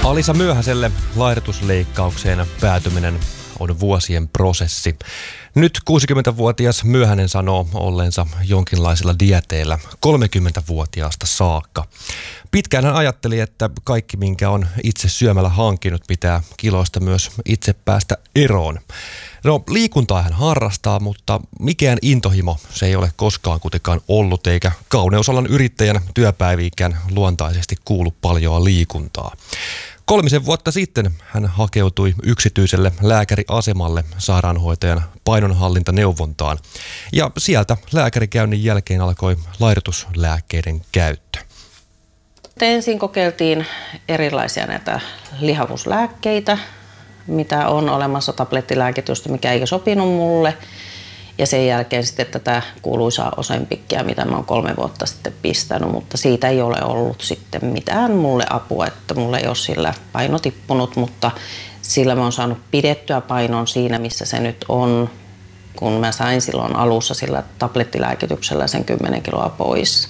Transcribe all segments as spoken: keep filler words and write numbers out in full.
Alisa Myöhäselle laihdutusleikkaukseen päätyminen on vuosien prosessi. Nyt kuusikymmentävuotias Myöhänen sanoo olleensa jonkinlaisilla dieteillä kolmekymmentävuotiaasta saakka. Pitkään hän ajatteli, että kaikki minkä on itse syömällä hankinut pitää kiloista myös itse päästä eroon. No, liikuntaa hän harrastaa, mutta mikään intohimo se ei ole koskaan kuitenkaan ollut, eikä kauneusalan yrittäjän työpäiviikään luontaisesti kuulu paljoa liikuntaa. Kolmisen vuotta sitten hän hakeutui yksityiselle lääkäriasemalle sairaanhoitajan painonhallintaneuvontaan ja sieltä lääkärikäynnin jälkeen alkoi laihdutuslääkkeiden käyttö. Ensin kokeiltiin erilaisia näitä lihavuuslääkkeitä, mitä on olemassa tablettilääkitystä, mikä ei sopinut mulle. Ja sen jälkeen sitten tätä kuuluisaa Ozempickia, mitä mä oon kolme vuotta sitten pistänyt, mutta siitä ei ole ollut sitten mitään mulle apua, että mulle ei ole sillä paino tippunut, mutta sillä mä oon saanut pidettyä painon siinä, missä se nyt on, kun mä sain silloin alussa sillä tablettilääkityksellä sen kymmenen kiloa pois.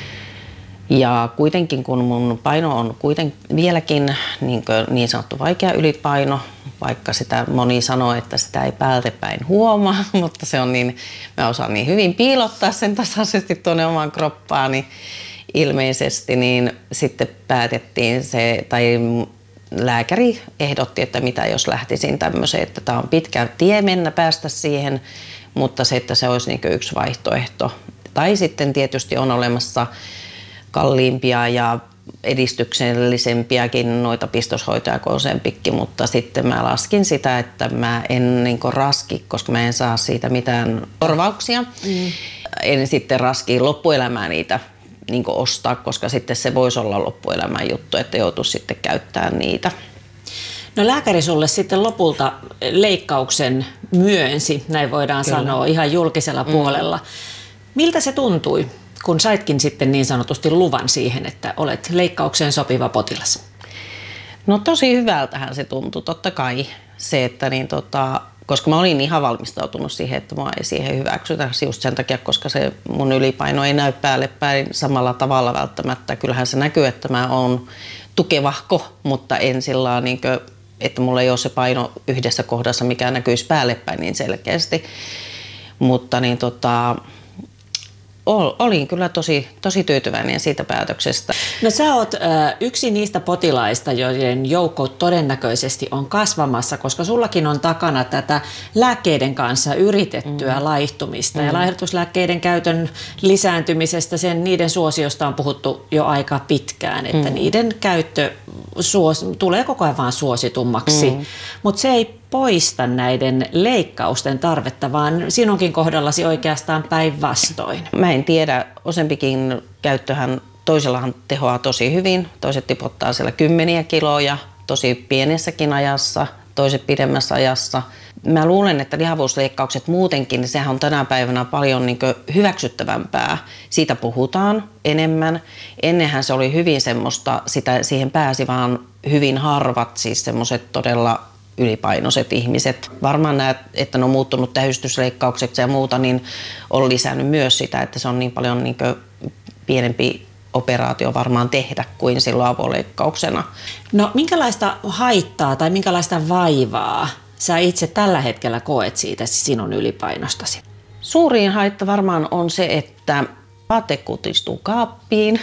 Ja kuitenkin kun mun paino on kuiten vieläkin niin, niin sanottu vaikea ylipaino, vaikka sitä moni sanoo, että sitä ei päältäpäin huomaa, mutta se on niin, mä osaan niin hyvin piilottaa sen tasaisesti tuonne omaan kroppaani ilmeisesti, niin sitten päätettiin se, tai lääkäri ehdotti, että mitä jos lähtisin tämmöiseen, että tämä on pitkä tie mennä päästä siihen, mutta se, että se olisi niin yksi vaihtoehto. Tai sitten tietysti on olemassa kalliimpia ja edistyksellisempiäkin noita pistoshoitoja kuin Ozempicki, mutta sitten mä laskin sitä, että mä en niin raski, koska mä en saa siitä mitään korvauksia. Mm. En sitten raski loppuelämää niitä niin ostaa, koska sitten se voisi olla loppuelämän juttu, että joutuisi sitten käyttämään niitä. No lääkäri sulle sitten lopulta leikkauksen myönsi, näin voidaan Kyllä. sanoa, ihan julkisella mm. puolella. Miltä se tuntui, kun saitkin sitten niin sanotusti luvan siihen, että olet leikkaukseen sopiva potilas? No tosi hyvältähän se tuntui, totta kai. Se, että niin tota, koska mä olin ihan valmistautunut siihen, että mua ei siihen hyväksytä just sen takia, koska se mun ylipaino ei näy päälle päin samalla tavalla välttämättä. Kyllähän se näkyy, että mä oon tukevahko, mutta en sillä niin kuin, että mulla ei ole se paino yhdessä kohdassa, mikä näkyisi päälle päin niin selkeästi. Mutta niin tota... Olin kyllä tosi, tosi tyytyväinen siitä päätöksestä. No sä oot ö, yksi niistä potilaista, joiden joukko todennäköisesti on kasvamassa, koska sullakin on takana tätä lääkkeiden kanssa yritettyä mm. laihtumista. Mm. Ja laihdutuslääkkeiden käytön lisääntymisestä, sen, niiden suosiosta on puhuttu jo aika pitkään, että mm. niiden käyttö suos, tulee koko ajan vaan suositummaksi. Mm. Mutta se ei poista näiden leikkausten tarvetta, vaan sinunkin kohdallasi oikeastaan päinvastoin. Mä en tiedä, Ozempicin käyttöhän toisellahan tehoaa tosi hyvin. Toiset tipottaa siellä kymmeniä kiloja tosi pienessäkin ajassa, toiset pidemmässä ajassa. Mä luulen, että lihavuusleikkaukset muutenkin, niin sehän on tänä päivänä paljon niin kuin hyväksyttävämpää. Siitä puhutaan enemmän. Ennenhän se oli hyvin semmoista, sitä, siihen pääsi vaan hyvin harvat, siis semmoiset todella ylipainoiset ihmiset. Varmaan nämä, että ne on muuttunut tähystysleikkaukseksi ja muuta, niin on lisännyt myös sitä, että se on niin paljon niin kuin pienempi operaatio varmaan tehdä kuin silloin avoleikkauksena. No minkälaista haittaa tai minkälaista vaivaa sä itse tällä hetkellä koet siitä sinun ylipainostasi? Suurin haitta varmaan on se, että vaate kutistuu kaappiin.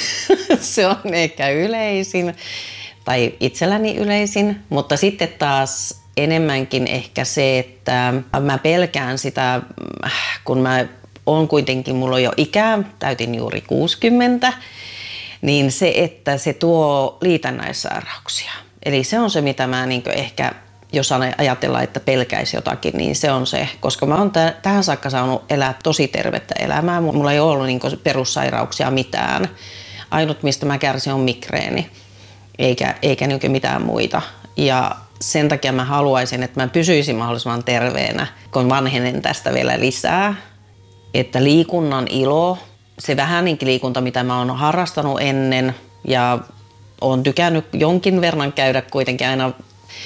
Se on ehkä yleisin. Tai itselläni yleisin, mutta sitten taas enemmänkin ehkä se, että mä pelkään sitä, kun mä on kuitenkin, mulla on jo ikää, täytin juuri kuusikymmentä, niin se, että se tuo liitännäissairauksia. Eli se on se, mitä mä niin ehkä, jos ajatellaan, että pelkäisi jotakin, niin se on se, koska mä oon t- tähän saakka saanut elää tosi tervettä elämää. Mulla ei ole ollut niin perussairauksia mitään. Ainut, mistä mä kärsin, on migreeni. Eikä, eikä niin mitään muita. Ja sen takia mä haluaisin, että mä pysyisin mahdollisimman terveenä, kun vanhenen tästä vielä lisää. Että liikunnan ilo, se vähäinenkin liikunta, mitä mä oon harrastanut ennen ja oon tykännyt jonkin verran käydä kuitenkin aina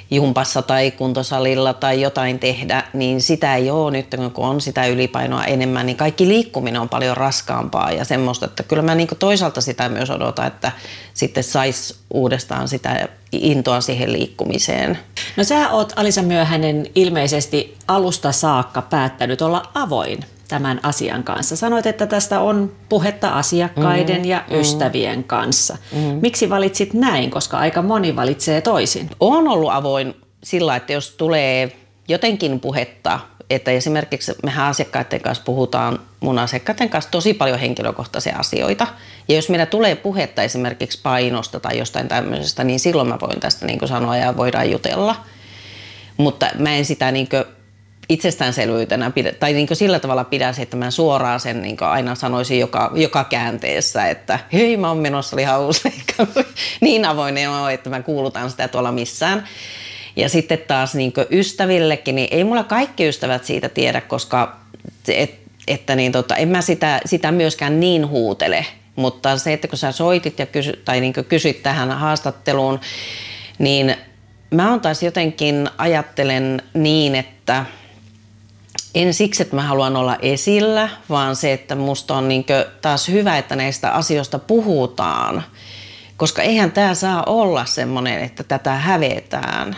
jumpassa tai kuntosalilla tai jotain tehdä, niin sitä ei ole nyt, kun on sitä ylipainoa enemmän, niin kaikki liikkuminen on paljon raskaampaa ja semmoista, että kyllä mä niin kuin toisaalta sitä myös odotan, että sitten saisi uudestaan sitä intoa siihen liikkumiseen. No sä oot, Alisa Myöhänen, ilmeisesti alusta saakka päättänyt olla avoin tämän asian kanssa. Sanoit, että tästä on puhetta asiakkaiden mm-hmm. ja ystävien kanssa. Mm-hmm. Miksi valitsit näin, koska aika moni valitsee toisin? Olen ollut avoin sillä, että jos tulee jotenkin puhetta, että esimerkiksi mehän asiakkaiden kanssa puhutaan mun asiakkaiden kanssa tosi paljon henkilökohtaisia asioita. Ja jos meillä tulee puhetta esimerkiksi painosta tai jostain tämmöisestä, niin silloin mä voin tästä niin kuin sanoa ja voidaan jutella. Mutta mä en sitä niin kuin itsestäänselvyytenä pidä, tai niin kuin sillä tavalla pidä se, että mä suoraan sen niin kuin aina sanoisin joka, joka käänteessä, että hei, mä oon menossa lihavuusleikkaukseen. Niin avoinen on, että mä kuulutan sitä tuolla missään. Ja sitten taas niin kuin ystävillekin, niin ei mulla kaikki ystävät siitä tiedä, koska et, että niin tota, en mä sitä, sitä myöskään niin huutele. Mutta se, että kun sä soitit ja kysy, tai niin kuin kysyt tähän haastatteluun, niin mä on taas jotenkin ajattelen niin, että en siksi, että mä haluan olla esillä, vaan se, että musta on niin kuin taas hyvä, että näistä asioista puhutaan. Koska eihän tämä saa olla semmoinen, että tätä hävetään.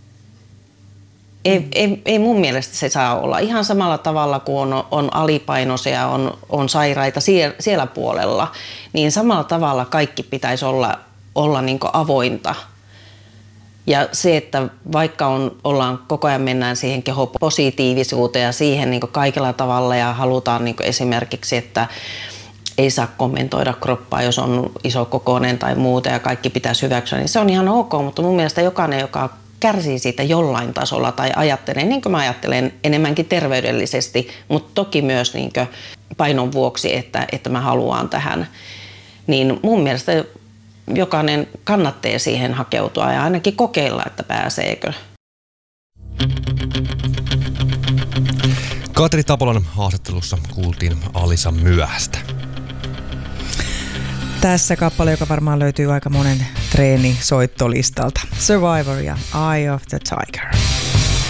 Ei, ei, ei mun mielestä se saa olla. Ihan samalla tavalla kuin on, on alipainoisia, on, on sairaita siellä, siellä puolella, niin samalla tavalla kaikki pitäisi olla, olla niin kuin avointa. Ja se, että vaikka on, ollaan koko ajan mennään siihen kehopositiivisuuteen ja siihen niin kuin kaikella tavalla ja halutaan niin kuin esimerkiksi, että ei saa kommentoida kroppaa, jos on iso kokoinen tai muuta ja kaikki pitäisi hyväksyä, niin se on ihan ok, mutta mun mielestä jokainen, joka kärsii siitä jollain tasolla tai ajattelee, niin kuin mä ajattelen enemmänkin terveydellisesti, mutta toki myös niin kuin painon vuoksi, että, että mä haluan tähän, niin mun mielestä jokainen kannattaa siihen hakeutua ja ainakin kokeilla, että pääseekö. Katri Tapolan haastattelussa kuultiin Alisa Myöhästä. Tässä kappale, joka varmaan löytyy aika monen treenisoittolistalta. Survivor ja Eye of the Tiger.